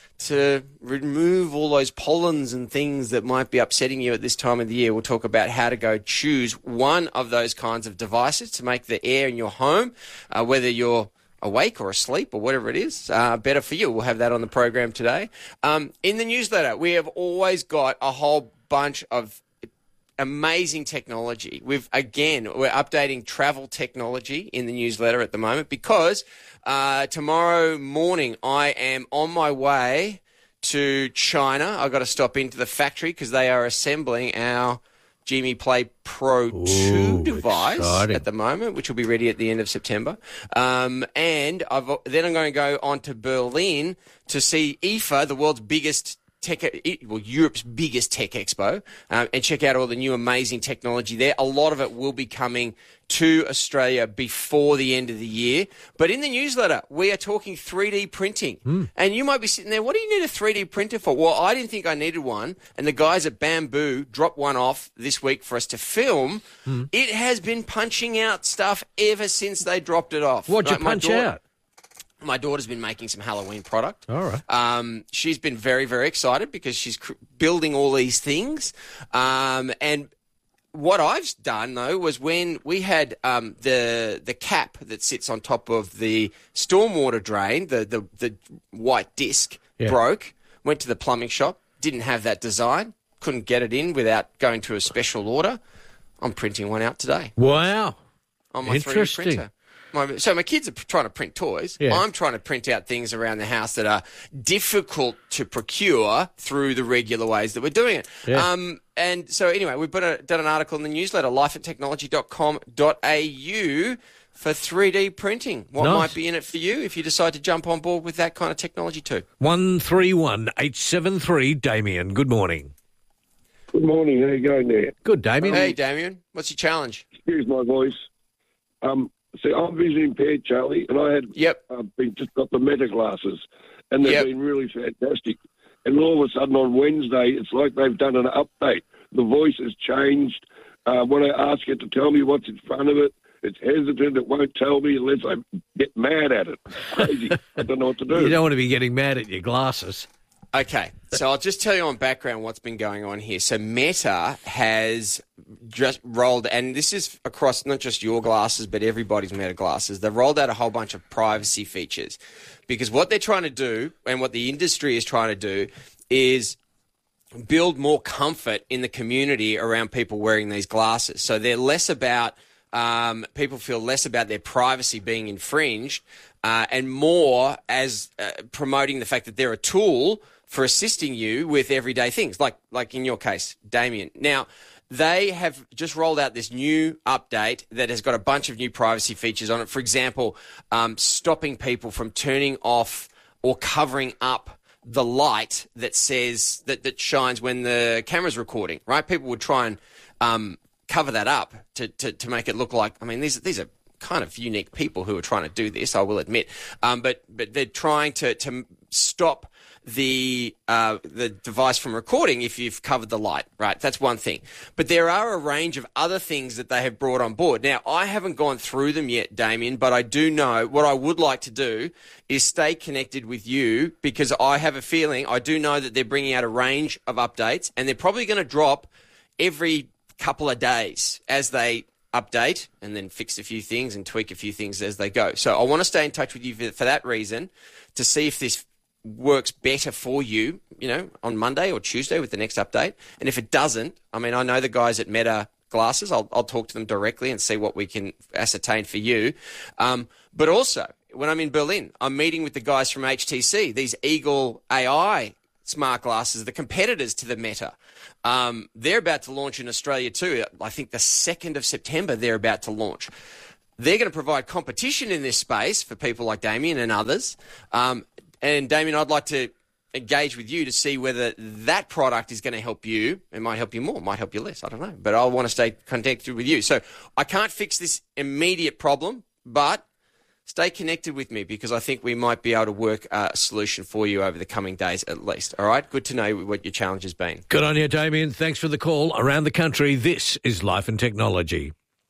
to remove all those pollens and things that might be upsetting you at this time of the year. We'll talk about how to go choose one of those kinds of devices to make the air in your home, whether you're awake or asleep or whatever it is, better for you. We'll have that on the program today. In the newsletter, we have always got a whole bunch of amazing technology. We're updating travel technology in the newsletter at the moment because tomorrow morning I am on my way to China. I've got to stop into the factory because they are assembling our Genie Play Pro 2 device at the moment, which will be ready at the end of September. And then I'm going to go on to Berlin to see IFA, the world's biggest Europe's biggest tech expo, and check out all the new amazing technology there. A lot of it will be coming to Australia before the end of the year. But in the newsletter, we are talking 3D printing. And you might be sitting there, what do you need a 3D printer for? Well, I didn't think I needed one. And the guys at Bamboo dropped one off this week for us to film. It has been punching out stuff ever since they dropped it off. What'd you punch out? My daughter's been making some Halloween product. All right. She's been very, very excited because she's building all these things. And what I've done, though, was when we had the cap that sits on top of the stormwater drain, the white disc broke, went to the plumbing shop, didn't have that design, couldn't get it in without going to a special order. I'm printing one out today. Wow. On my 3D printer. So my kids are trying to print toys. Yeah. I'm trying to print out things around the house that are difficult to procure through the regular ways that we're doing it. Yeah. And so anyway, we've done an article in the newsletter, lifeandtechnology.com.au for 3D printing. What might be in it for you if you decide to jump on board with that kind of technology too? 131873, Damien. Good morning. Good morning. How you going there? Good, Damien. Hey, Damien. What's your challenge? Excuse my voice. See, I'm visually impaired, Charlie, and I had just got the Meta glasses, and they've been really fantastic. And all of a sudden on Wednesday, it's like they've done an update. The voice has changed. When I ask it to tell me what's in front of it, it's hesitant. It won't tell me unless I get mad at it. It's crazy. I don't know what to do. You don't want to be getting mad at your glasses. Okay, so I'll just tell you on background what's been going on here. So Meta has just rolled, and this is across not just your glasses, but everybody's Meta glasses. They've rolled out a whole bunch of privacy features because what they're trying to do and what the industry is trying to do is build more comfort in the community around people wearing these glasses. So they're less about people feel less about their privacy being infringed. and more as promoting the fact that they're a tool for assisting you with everyday things, like in your case, Damien. Now, they have just rolled out this new update that has got a bunch of new privacy features on it. For example, stopping people from turning off or covering up the light that says that shines when the camera's recording, right? People would try and cover that up to make it look like, I mean, these are kind of unique people who are trying to do this, I will admit. But they're trying to stop the device from recording if you've covered the light, right? That's one thing. But there are a range of other things that they have brought on board. Now, I haven't gone through them yet, Damien, but I do know what I would like to do is stay connected with you, because I have a feeling, I do know that they're bringing out a range of updates, and they're probably going to drop every couple of days as they update and then fix a few things and tweak a few things as they go. So I want to stay in touch with you for that reason, to see if this works better for you, on Monday or Tuesday with the next update. And if it doesn't, I mean, I know the guys at Meta Glasses. I'll talk to them directly and see what we can ascertain for you. But also, when I'm in Berlin, I'm meeting with the guys from HTC, these Eagle AI smart glasses, the competitors to the Meta. They're about to launch in Australia too. I think the 2nd of September they're about to launch. They're going to provide competition in this space for people like Damien and others. And Damien, I'd like to engage with you to see whether that product is going to help you. It might help you more, it might help you less, I don't know. But I want to stay connected with you. So I can't fix this immediate problem, but stay connected with me, because I think we might be able to work a solution for you over the coming days at least. All right? Good to know what your challenge has been. Good on you, Damien. Thanks for the call. Around the country, this is Life and Technology.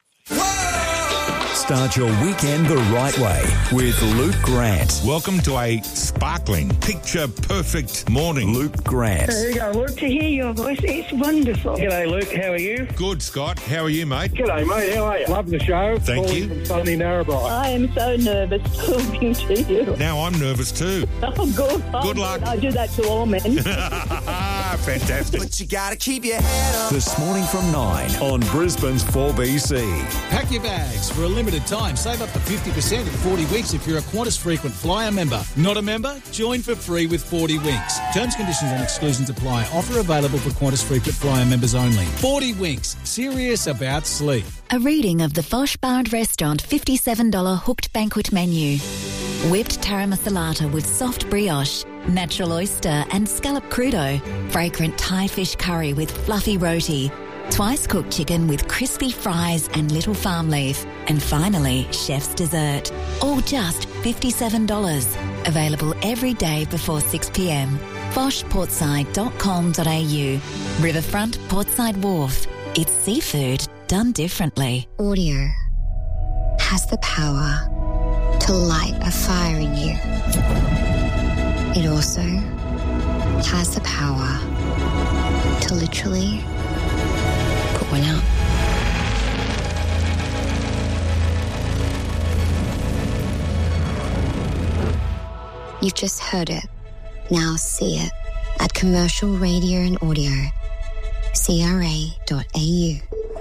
Start your weekend the right way with Luke Grant. Welcome to a sparkling, picture-perfect morning. Luke Grant. There you go, Luke. To hear your voice, it's wonderful. G'day, Luke. How are you? Good, Scott. How are you, mate? G'day, mate. How are you? Love the show. Thank you. From sunny Narrabri. I am so nervous talking to you. Now I'm nervous too. Oh, good. Good luck. I do that to all men. Fantastic. But you gotta keep your head up. This morning from 9 on Brisbane's 4BC. Pack your bags for a limited time. Save up to 50% in 40 weeks if you're a Qantas frequent flyer member. Not a member? Join for free with 40 Winks. Terms, conditions and exclusions apply. Offer available for Qantas frequent flyer members only. 40 Winks. Serious about sleep. A reading of the Fosh Bar and Restaurant $57 hooked banquet menu. Whipped taramasalata with soft brioche, natural oyster and scallop crudo, fragrant Thai fish curry with fluffy roti, twice cooked chicken with crispy fries and little farm leaf, and finally, chef's dessert. All just $57. Available every day before 6 p.m. foshportside.com.au. Riverfront Portside Wharf. It's seafood done differently. Audio has the power to light a fire in you. It also has the power to literally put one out. You've just heard it. Now see it at Commercial Radio and Audio. CRA.au.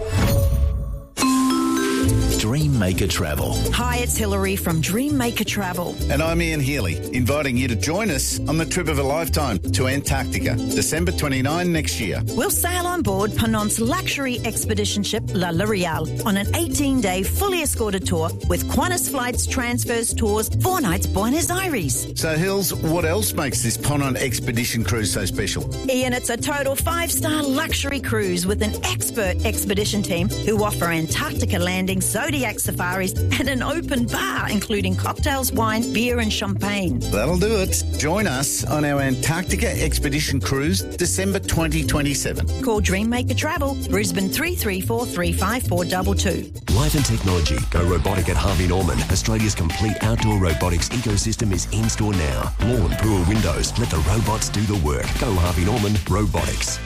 Dreammaker Travel. Hi, it's Hilary from Dreammaker Travel. And I'm Ian Healy, inviting you to join us on the trip of a lifetime to Antarctica, December 29 next year. We'll sail on board Penant's luxury expedition ship La L'Oreal on an 18-day fully escorted tour with Qantas flights, transfers, tours, 4 nights Buenos Aires. So, Hills, what else makes this Ponant expedition cruise so special? Ian, it's a total 5-star luxury cruise with an expert expedition team who offer Antarctica landings, Zodiac safaris and an open bar including cocktails, wine, beer and champagne. That'll do it. Join us on our Antarctica expedition cruise December 2027. Call Dreammaker Travel, Brisbane 334 35422. Life and Technology. Go robotic at Harvey Norman. Australia's complete outdoor robotics ecosystem is in store now. Lawn, pool, windows. Let the robots do the work. Go Harvey Norman Robotics.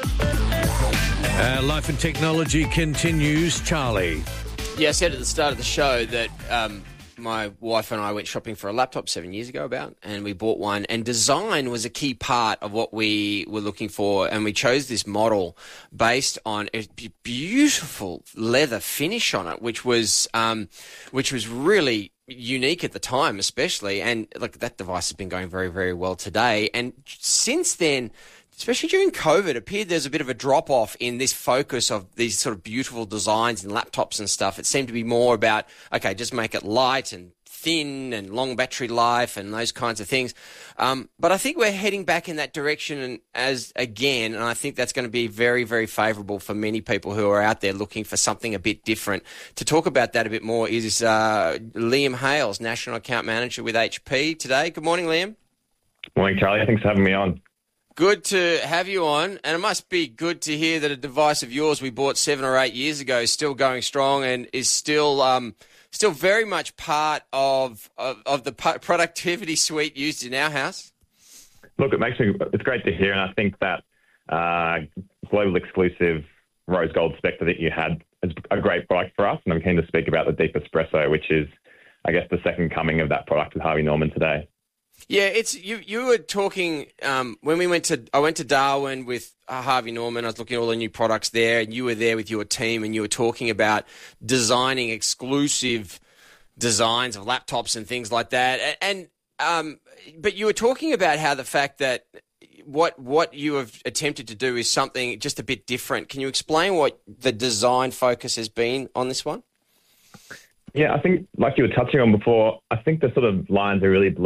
Life and Technology continues. Charlie. Yeah, I said at the start of the show that my wife and I went shopping for a laptop 7 years ago and we bought one, and design was a key part of what we were looking for, and we chose this model based on a beautiful leather finish on it, which was really unique at the time, especially, and look, that device has been going very, very well today. And since then, especially during COVID, it appeared there's a bit of a drop-off in this focus of these sort of beautiful designs in laptops and stuff. It seemed to be more about, okay, just make it light and thin and long battery life and those kinds of things. But I think we're heading back in that direction and I think that's going to be very, very favourable for many people who are out there looking for something a bit different. To talk about that a bit more is Liam Hales, National Account Manager with HP today. Good morning, Liam. Morning, Charlie. Thanks for having me on. Good to have you on, and it must be good to hear that a device of yours we bought 7 or 8 years ago is still going strong and is still very much part of the productivity suite used in our house. Look, it's great to hear, and I think that global exclusive rose gold Spectre that you had is a great product for us, and I'm keen to speak about the Deep Espresso, which is, I guess, the second coming of that product with Harvey Norman today. Yeah, it's you were talking when I went to Darwin with Harvey Norman. I was looking at all the new products there, and you were there with your team, and you were talking about designing exclusive designs of laptops and things like that. But you were talking about how the fact that what you have attempted to do is something just a bit different. Can you explain what the design focus has been on this one? Yeah, I think, like you were touching on before, I think the sort of lines are really blurred